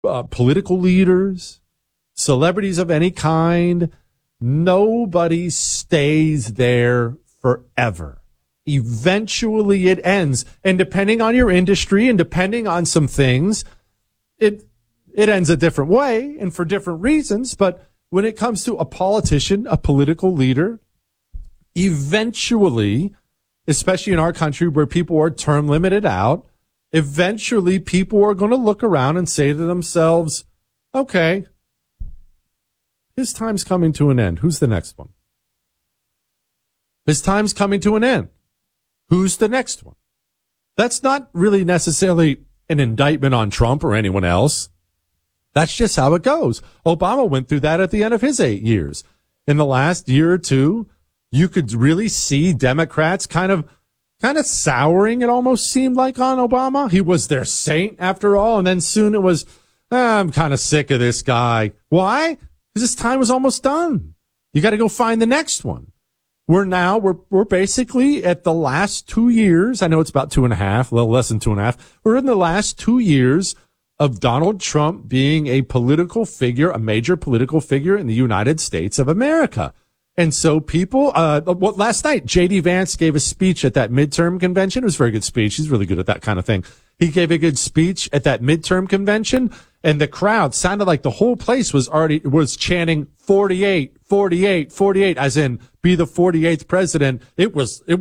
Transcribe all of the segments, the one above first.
political leaders, celebrities of any kind. Nobody stays there forever. Eventually it ends. And depending on your industry and depending on some things, it ends a different way and for different reasons. But when it comes to a politician, a political leader, eventually, especially in our country where people are term limited out, eventually people are going to look around and say to themselves, okay, his time's coming to an end. Who's the next one? His time's coming to an end. Who's the next one? That's not really necessarily an indictment on Trump or anyone else. That's just how it goes. Obama went through that at the end of his 8 years. In the last year or two, you could really see Democrats kind of souring, it almost seemed like, on Obama. He was their saint after all. And then soon it was, I'm kind of sick of this guy. Why? Because his time was almost done. You got to go find the next one. We're basically at the last 2 years. I know it's about 2.5, a little less than 2.5. We're in the last 2 years of Donald Trump being a political figure, a major political figure in the United States of America. And so people, last night, J.D. Vance gave a speech at that midterm convention. It was a very good speech. He's really good at that kind of thing. He gave a good speech at that midterm convention, and the crowd sounded like the whole place was chanting 48, 48, 48, as in be the 48th president. It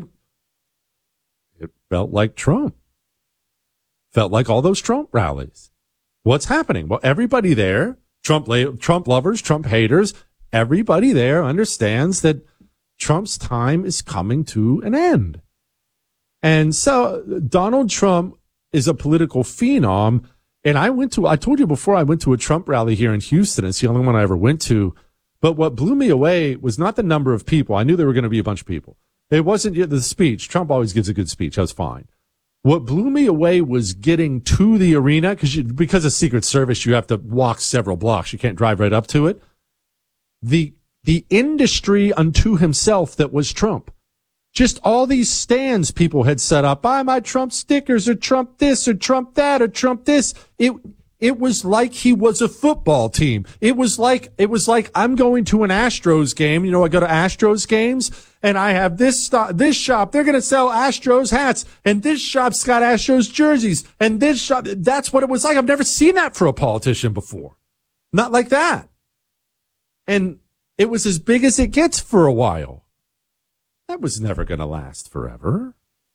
felt like Trump. Felt like all those Trump rallies. What's happening? Well, everybody there, Trump lovers, Trump haters, everybody there understands that Trump's time is coming to an end. And so Donald Trump is a political phenom. And I told you before, I went to a Trump rally here in Houston. It's the only one I ever went to. But what blew me away was not the number of people. I knew there were going to be a bunch of people. It wasn't the speech. Trump always gives a good speech. That was fine. What blew me away was getting to the arena, because of Secret Service, you have to walk several blocks. You can't drive right up to it. The industry unto himself that was Trump. Just all these stands people had set up. Buy my Trump stickers, or Trump this, or Trump that, or Trump this. It was like he was a football team. It was like I'm going to an Astros game. You know, I go to Astros games and I have this shop. They're going to sell Astros hats, and this shop's got Astros jerseys, and this shop. That's what it was like. I've never seen that for a politician before. Not like that. And it was as big as it gets for a while. That was never going to last forever.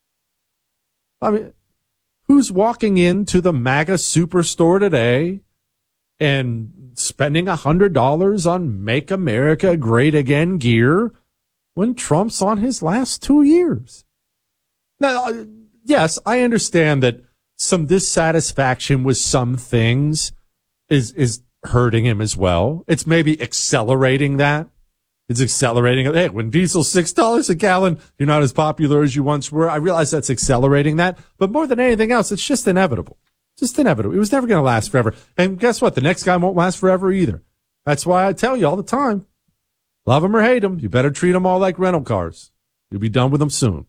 I mean, who's walking into the MAGA superstore today and spending $100 on Make America Great Again gear when Trump's on his last 2 years? Now, yes, I understand that some dissatisfaction with some things is hurting him as well. It's maybe accelerating that. It's accelerating. Hey, when diesel's $6 a gallon, you're not as popular as you once were. I realize that's accelerating that. But more than anything else, it's just inevitable. Just inevitable. It was never going to last forever. And guess what? The next guy won't last forever either. That's why I tell you all the time, love him or hate him, you better treat them all like rental cars. You'll be done with them soon.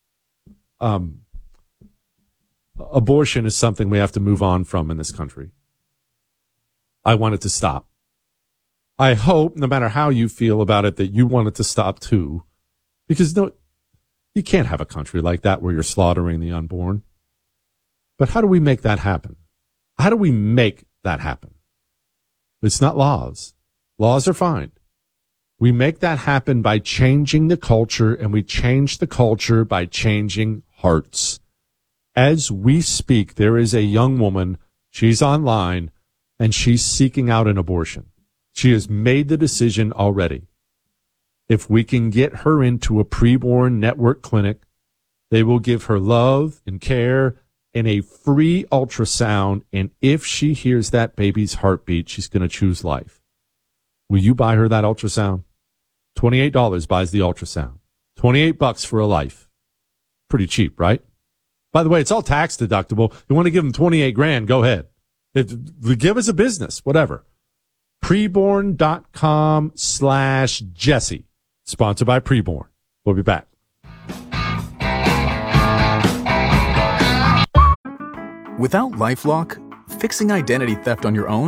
Abortion is something we have to move on from in this country. I want it to stop. I hope, no matter how you feel about it, that you want it to stop too. Because you can't have a country like that where you're slaughtering the unborn. But how do we make that happen? How do we make that happen? It's not laws. Laws are fine. We make that happen by changing the culture, and we change the culture by changing hearts. As we speak, there is a young woman, she's online, and she's seeking out an abortion. She has made the decision already. If we can get her into a preborn network clinic, they will give her love and care and a free ultrasound. And if she hears that baby's heartbeat, she's going to choose life. Will you buy her that ultrasound? $28 buys the ultrasound. $28 for a life. Pretty cheap, right? By the way, it's all tax deductible. You want to give them 28 grand, go ahead. Give us a business, whatever. Preborn.com/Jesse. Sponsored by Preborn. We'll be back. Without LifeLock, fixing identity theft on your own